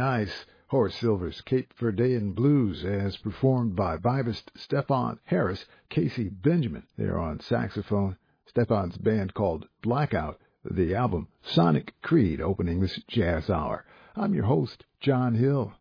nice. Horace Silver's Cape Verdean Blues as performed by vibist Stephon Harris, Casey Benjamin. They're on saxophone. Stephon's band called Blackout. The album Sonic Creed opening this jazz hour. I'm your host, John Hill.